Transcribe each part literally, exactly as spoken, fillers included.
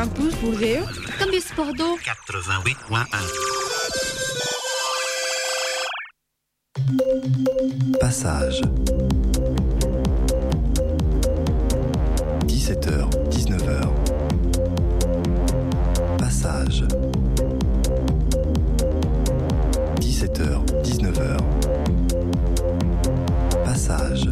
Campus Bordeaux. Campus Bordeaux. quatre-vingt-huit point un. Passage. dix-sept heures, dix-neuf heures. Passage. dix-sept heures, dix-neuf heures. Passage.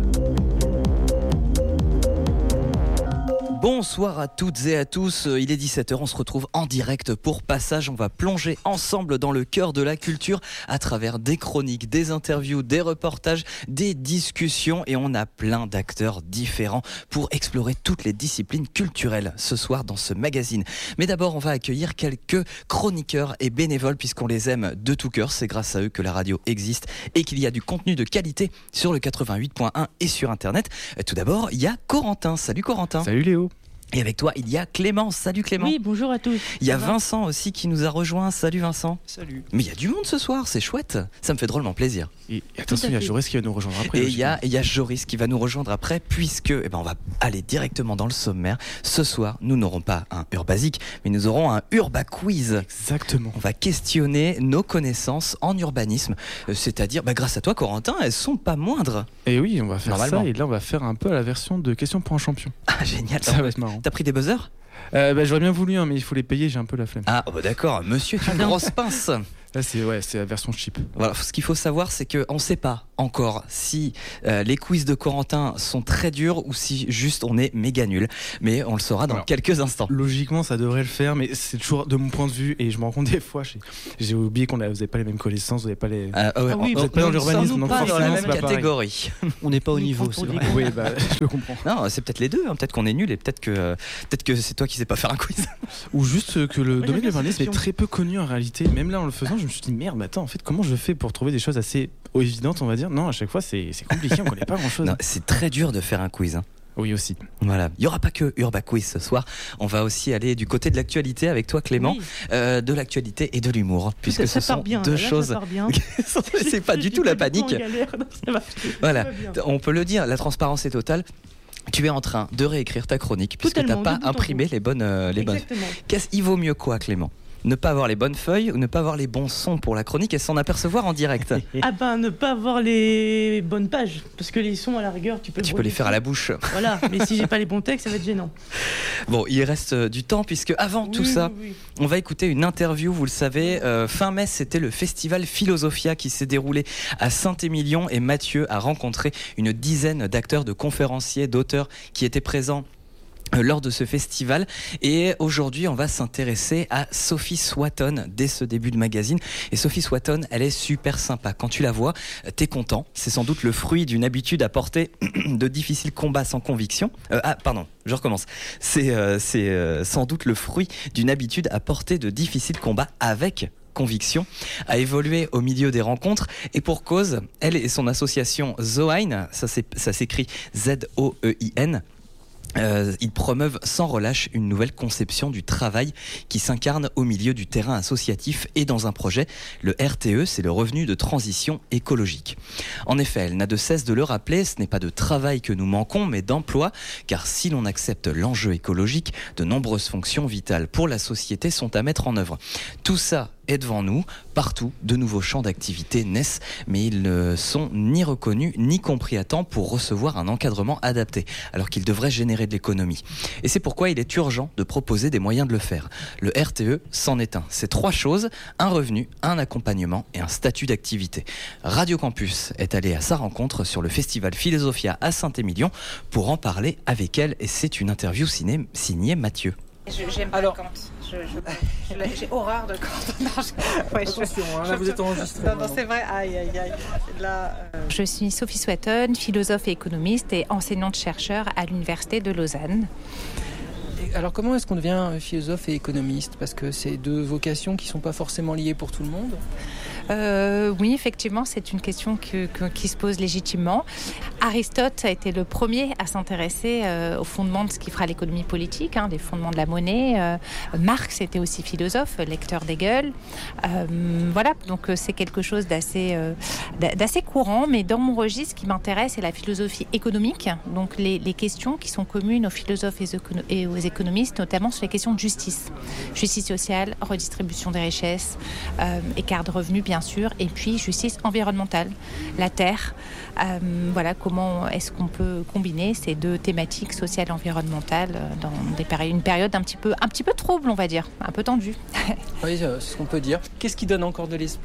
Bonsoir à toutes et à tous, il est dix-sept heures, on se retrouve en direct pour Passage. On va plonger ensemble dans le cœur de la culture à travers des chroniques, des interviews, des reportages, des discussions, et on a plein d'acteurs différents pour explorer toutes les disciplines culturelles ce soir dans ce magazine. Mais d'abord, on va accueillir quelques chroniqueurs et bénévoles puisqu'on les aime de tout cœur. C'est grâce à eux que la radio existe et qu'il y a du contenu de qualité sur le quatre-vingt-huit point un et sur internet. Tout d'abord, il y a Corentin. Salut Corentin. Salut Léo. Et avec toi, il y a Clémence. Salut Clément. Oui, bonjour à tous. Il y a Vincent aussi qui nous a rejoint. Salut Vincent. Salut. Mais il y a du monde ce soir, c'est chouette. Ça me fait drôlement plaisir. Et, et attention, il y a Joris qui va nous rejoindre après. Et il y a, y a Joris qui va nous rejoindre après, puisque eh ben, on va aller directement dans le sommaire. Ce soir, nous n'aurons pas un Urbasique, mais nous aurons un Urba Quiz. Exactement. On va questionner nos connaissances en urbanisme. Euh, c'est-à-dire, bah, grâce à toi Corentin, elles sont pas moindres. Et oui, on va faire Normalement. ça. Et là, on va faire un peu à la version de questions pour un champion. Ah génial. Ça va être marrant. T'as pris des buzzers? Euh, bah, j'aurais bien voulu, hein, mais il faut les payer, j'ai un peu la flemme. Ah oh bah d'accord, monsieur est une grosse pince. Là, c'est, ouais, c'est la version cheap. Voilà, ce qu'il faut savoir, c'est qu'on ne sait pas encore si euh, les quiz de Corentin sont très durs ou si juste on est méga nul. Mais on le saura dans Alors, quelques instants. Logiquement, ça devrait le faire, mais c'est toujours de mon point de vue, et je me rends compte des fois, j'ai, j'ai oublié qu'on n'avait pas les mêmes connaissances, vous n'avez pas les. Euh, ouais, Ah oui, on- vous n'êtes pas dans on- l'urbanisme, on- donc pas on est dans la forcément, même c'est pas pareil. catégorie. On n'est pas au Ni niveau, pour c'est ton vrai. Oui, bah, je le comprends. Non, c'est peut-être les deux. Hein. Peut-être qu'on est nul et peut-être que, euh, peut-être que c'est toi qui sais pas faire un quiz. Ou juste que le Ouais, domaine j'aime de bien l'urbanisme cette est très peu connu en réalité. Même là, en le faisant, je me suis dit merde, mais attends, en fait, comment je fais pour trouver des choses assez évidentes, on va dire. Non, à chaque fois, c'est, c'est compliqué, on connaît pas grand-chose. Non, c'est très dur de faire un quiz. Hein. Oui, aussi. Voilà. Il y aura pas que Urba Quiz ce soir. On va aussi aller du côté de l'actualité avec toi, Clément, Oui. euh, de l'actualité et de l'humour, puisque ça, ce ça part sont bien, deux là, ça choses. part bien. C'est pas du tout la panique. En galère, non, ça va, Voilà. ça va bien. On peut le dire, la transparence est totale. Tu es en train de réécrire ta chronique puisque tu n'as Totalement, pas de bout en imprimé bout. les bonnes, euh, les bonnes. Exactement. Qu'est-ce, il vaut mieux quoi, Clément? Ne pas avoir les bonnes feuilles ou ne pas avoir les bons sons pour la chronique et s'en apercevoir en direct? Ah ben, ne pas avoir les bonnes pages, parce que les sons, à la rigueur, tu peux, Tu peux les faire à la bouche. Voilà, mais si j'ai pas les bons textes, ça va être gênant. Bon, il reste euh, du temps puisque avant tout Oui, ça, oui, oui. on va écouter une interview. Vous le savez, euh, fin mai, c'était le festival Philosophia qui s'est déroulé à Saint-Émilion et Mathieu a rencontré une dizaine d'acteurs, de conférenciers, d'auteurs qui étaient présents lors de ce festival. Et aujourd'hui, on va s'intéresser à Sophie Swatton dès ce début de magazine. Et Sophie Swatton, elle est super sympa. Quand tu la vois, t'es content. C'est sans doute le fruit d'une habitude à porter de difficiles combats sans conviction. Euh, ah, pardon, je recommence. C'est, euh, c'est euh, sans doute le fruit d'une habitude à porter de difficiles combats avec conviction, a évolué au milieu des rencontres et pour cause, elle et son association Zoein, ça, c'est, ça s'écrit Z O E I N, Euh, ils promeuvent sans relâche une nouvelle conception du travail qui s'incarne au milieu du terrain associatif et dans un projet, le R T E, c'est le revenu de transition écologique. En effet, elle n'a de cesse de le rappeler, ce n'est pas de travail que nous manquons, mais d'emploi, car si l'on accepte l'enjeu écologique, de nombreuses fonctions vitales pour la société sont à mettre en œuvre. Tout ça est devant nous, partout, de nouveaux champs d'activité naissent, mais ils ne sont ni reconnus ni compris à temps pour recevoir un encadrement adapté, alors qu'ils devraient générer de l'économie. Et c'est pourquoi il est urgent de proposer des moyens de le faire. Le R T E s'en est un. C'est trois choses, un revenu, un accompagnement et un statut d'activité. Radio Campus est allé à sa rencontre sur le festival Philosophia à Saint-Émilion pour en parler avec elle, et c'est une interview ciné, signée Mathieu. Je, j'aime Alors- pas quand. Je, je, je- j'ai horreur de quand. Non, je, ouais, je- Attention, hein, là je- vous êtes enregistré. Non, non, c'est vrai. Aïe, aïe, aïe. Là, euh, Je suis Sophie Swatton, philosophe et économiste et enseignante-chercheur à l'Université de Lausanne. Et alors comment est-ce qu'on devient philosophe et économiste? Parce que c'est deux vocations qui ne sont pas forcément liées pour tout le monde. Euh, oui, effectivement, c'est une question que, que, qui se pose légitimement. Aristote a été le premier à s'intéresser euh, aux fondements de ce qui fera l'économie politique, hein, les fondements de la monnaie. Euh, Marx était aussi philosophe, lecteur d'Hegel. Euh, voilà, donc c'est quelque chose d'assez, euh, d'assez courant, mais dans mon registre, ce qui m'intéresse, c'est la philosophie économique, donc les, les questions qui sont communes aux philosophes et aux économistes, notamment sur les questions de justice. Justice sociale, redistribution des richesses, euh, écart de revenus, bien sûr, et puis justice environnementale, la terre. Euh, voilà, comment est-ce qu'on peut combiner ces deux thématiques sociales et environnementales dans des péri- une période un petit peu, un petit peu trouble, on va dire, un peu tendue. Oui, c'est ce qu'on peut dire. Qu'est-ce qui donne encore de l'espoir ?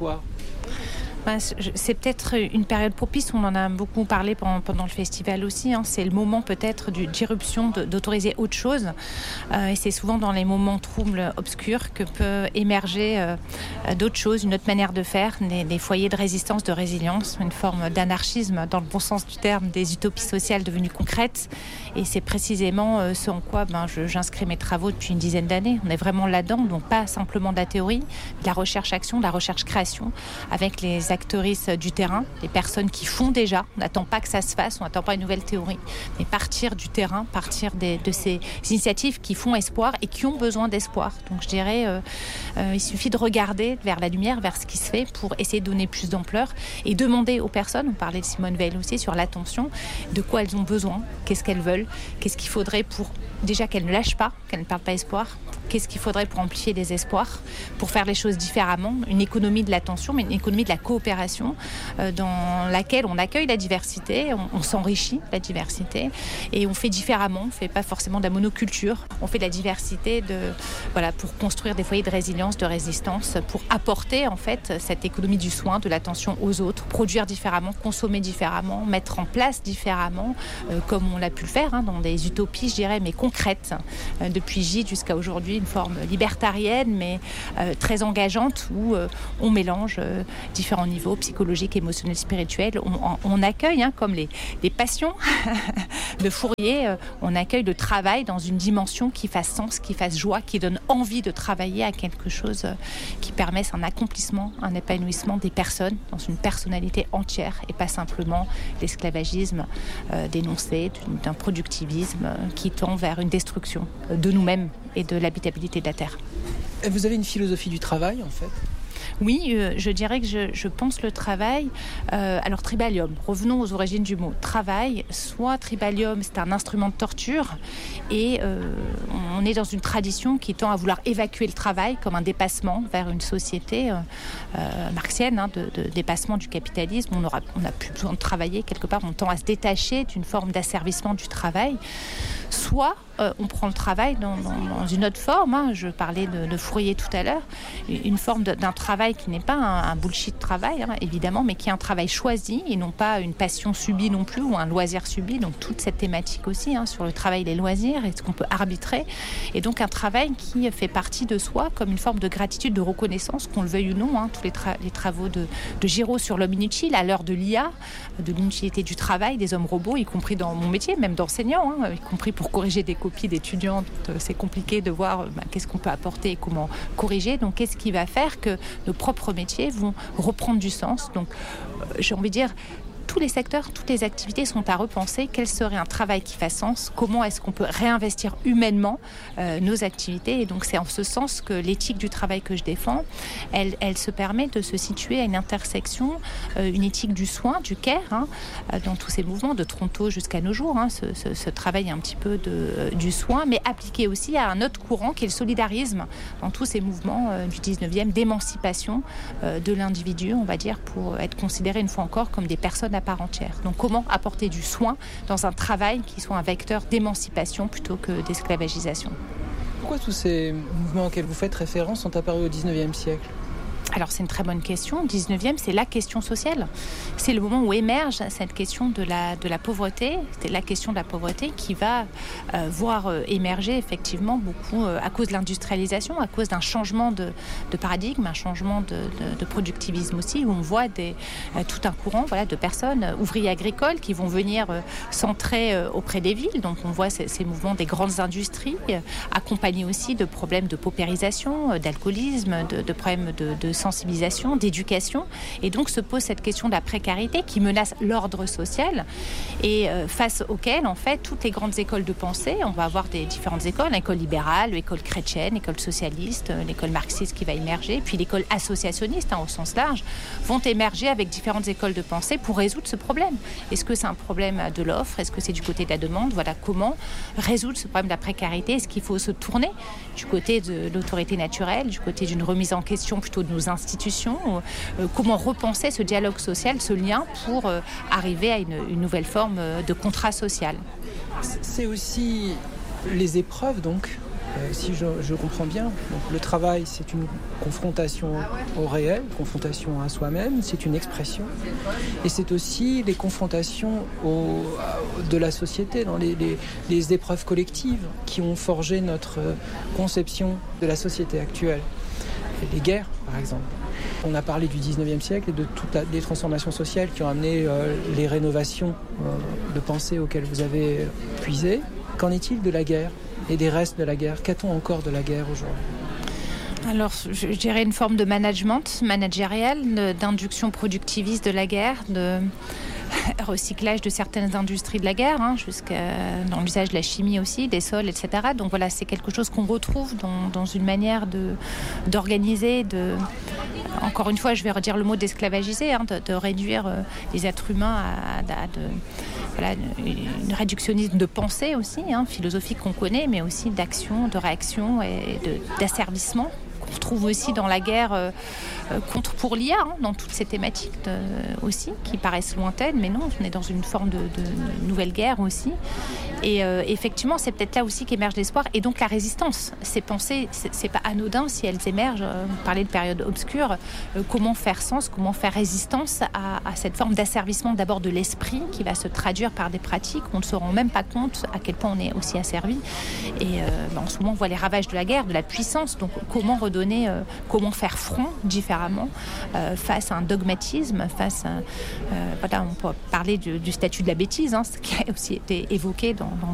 C'est peut-être une période propice, on en a beaucoup parlé pendant, pendant le festival aussi, hein. C'est le moment peut-être du, d'irruption, de, d'autoriser autre chose. Euh, et c'est souvent dans les moments troubles, obscurs, que peut émerger euh, d'autres choses, une autre manière de faire, des, des foyers de résistance, de résilience, une forme d'anarchisme dans le bon sens du terme, des utopies sociales devenues concrètes. Et c'est précisément euh, ce en quoi ben, je, j'inscris mes travaux depuis une dizaine d'années. On est vraiment là-dedans, donc pas simplement de la théorie, de la recherche-action, de la recherche-création, avec les actrices du terrain, les personnes qui font déjà. On n'attend pas que ça se fasse, on n'attend pas une nouvelle théorie, mais partir du terrain, partir des, de ces initiatives qui font espoir et qui ont besoin d'espoir. Donc je dirais, euh, euh, il suffit de regarder vers la lumière, vers ce qui se fait pour essayer de donner plus d'ampleur et demander aux personnes, on parlait de Simone Veil aussi sur l'attention, de quoi elles ont besoin, qu'est-ce qu'elles veulent, qu'est-ce qu'il faudrait pour déjà qu'elles ne lâchent pas, qu'elles ne perdent pas espoir, qu'est-ce qu'il faudrait pour amplifier les espoirs, pour faire les choses différemment, une économie de l'attention, mais une économie de la coopération euh, dans laquelle on accueille la diversité, on, on s'enrichit de la diversité et on fait différemment, on ne fait pas forcément de la monoculture, on fait de la diversité de, voilà, pour construire des foyers de résilience, de résistance, pour apporter en fait cette économie du soin, de l'attention aux autres, produire différemment, consommer différemment, mettre en place différemment, euh, comme on l'a pu le faire hein, dans des utopies, je dirais, mais concrètes, euh, depuis Gide jusqu'à aujourd'hui, une forme libertarienne mais euh, très engageante où euh, on mélange euh, différents niveaux psychologiques, émotionnels, spirituels. On, on, on accueille, hein, comme les, les passions de Fourier, euh, on accueille le travail dans une dimension qui fasse sens, qui fasse joie, qui donne envie de travailler à quelque chose euh, qui permette un accomplissement, un épanouissement des personnes dans une personnalité entière et pas simplement l'esclavagisme euh, dénoncé, d'un productivisme euh, qui tend vers une destruction de nous-mêmes et de l'habitabilité de la Terre. Et vous avez une philosophie du travail, en fait ? Oui, euh, je dirais que je, je pense le travail. Euh, alors, tribalium, revenons aux origines du mot. Travail, soit tribalium, c'est un instrument de torture, et euh, on est dans une tradition qui tend à vouloir évacuer le travail comme un dépassement vers une société euh, euh, marxienne, hein, de, de dépassement du capitalisme. On aura, on n'a plus besoin de travailler quelque part, on tend à se détacher d'une forme d'asservissement du travail. Soit euh, on prend le travail dans, dans, dans une autre forme, hein. Je parlais de, de Fourier tout à l'heure, une forme de, d'un travail qui n'est pas un, un bullshit travail, hein, évidemment, mais qui est un travail choisi et non pas une passion subie non plus ou un loisir subi. Donc toute cette thématique aussi hein, sur le travail et les loisirs et ce qu'on peut arbitrer. Et donc un travail qui fait partie de soi comme une forme de gratitude, de reconnaissance, qu'on le veuille ou non. Hein, tous les, tra- les travaux de, de Giraud sur l'homme inutile à l'heure de l'I A, de l'inutilité du travail, des hommes robots, y compris dans mon métier, même d'enseignant, hein, y compris pour corriger des copies d'étudiantes. C'est compliqué de voir bah, qu'est-ce qu'on peut apporter et comment corriger. Donc qu'est-ce qui va faire que nos propres métiers vont reprendre du sens. Donc euh, j'ai envie de dire, tous les secteurs, toutes les activités sont à repenser. Quel serait un travail qui fasse sens ? Comment est-ce qu'on peut réinvestir humainement euh, nos activités ? Et donc c'est en ce sens que l'éthique du travail que je défends, elle, elle se permet de se situer à une intersection, euh, une éthique du soin, du care, hein, dans tous ces mouvements, de Toronto jusqu'à nos jours, hein, ce, ce, ce travail un petit peu de, euh, du soin, mais appliqué aussi à un autre courant qui est le solidarisme, dans tous ces mouvements euh, du dix-neuvième, d'émancipation euh, de l'individu, on va dire, pour être considéré une fois encore comme des personnes à part entière. Donc comment apporter du soin dans un travail qui soit un vecteur d'émancipation plutôt que d'esclavagisation. Pourquoi tous ces mouvements auxquels vous faites référence sont apparus au dix-neuvième siècle ? Alors c'est une très bonne question. Le dix-neuvième, c'est la question sociale. C'est le moment où émerge cette question de la, de la pauvreté. C'est la question de la pauvreté qui va euh, voir euh, émerger effectivement beaucoup euh, à cause de l'industrialisation, à cause d'un changement de, de paradigme, un changement de, de, de productivisme aussi, où on voit des, euh, tout un courant voilà, de personnes, euh, ouvriers agricoles, qui vont venir euh, centrer euh, auprès des villes. Donc on voit ces, ces mouvements des grandes industries, euh, accompagnés aussi de problèmes de paupérisation, euh, d'alcoolisme, de, de problèmes de, de santé sensibilisation, d'éducation. Et donc se pose cette question de la précarité qui menace l'ordre social et euh, face auquel, en fait, toutes les grandes écoles de pensée, on va avoir des différentes écoles, l'école libérale, l'école chrétienne, l'école socialiste, l'école marxiste qui va émerger, puis l'école associationniste hein, au sens large, vont émerger avec différentes écoles de pensée pour résoudre ce problème. Est-ce que c'est un problème de l'offre? Est-ce que c'est du côté de la demande? Voilà, comment résoudre ce problème de la précarité? Est-ce qu'il faut se tourner du côté de l'autorité naturelle, du côté d'une remise en question plutôt de nos institutions? euh, Comment repenser ce dialogue social, ce lien pour euh, arriver à une, une nouvelle forme de contrat social? C'est aussi les épreuves, donc, euh, si je, je comprends bien. Donc, le travail, c'est une confrontation au réel, confrontation à soi-même, c'est une expression. Et c'est aussi les confrontations au, de la société, dans les, les, les épreuves collectives qui ont forgé notre conception de la société actuelle. Les guerres, par exemple. On a parlé du dix-neuvième siècle et de toutes les transformations sociales qui ont amené euh, les rénovations euh, de pensée auxquelles vous avez puisé. Qu'en est-il de la guerre et des restes de la guerre? Qu'a-t-on encore de la guerre aujourd'hui? Alors, je dirais une forme de management managérial, d'induction productiviste de la guerre, de recyclage de certaines industries de la guerre, hein, jusqu'à dans l'usage de la chimie aussi, des sols, et cetera. Donc voilà, c'est quelque chose qu'on retrouve dans, dans une manière de, d'organiser, de, encore une fois, je vais redire le mot d'esclavagiser, hein, de, de réduire euh, les êtres humains à, à de, voilà, une réductionnisme de pensée aussi, hein, philosophique qu'on connaît, mais aussi d'action, de réaction et de, d'asservissement. On retrouve aussi dans la guerre euh, contre pour l'I A, hein, dans toutes ces thématiques de, aussi, qui paraissent lointaines, mais non, on est dans une forme de, de nouvelle guerre aussi. Et euh, effectivement, c'est peut-être là aussi qu'émerge l'espoir, et donc la résistance. Ces pensées, c'est, c'est pas anodin si elles émergent. Euh, vous parlez de période obscure, euh, comment faire sens, comment faire résistance à, à cette forme d'asservissement d'abord de l'esprit, qui va se traduire par des pratiques où on ne se rend même pas compte à quel point on est aussi asservi. Et euh, ben, en ce moment, on voit les ravages de la guerre, de la puissance, donc comment redonner, euh, comment faire front différemment euh, face à un dogmatisme, face à, euh, voilà, on peut parler du, du statut de la bêtise, hein, ce qui a aussi été évoqué dans, dans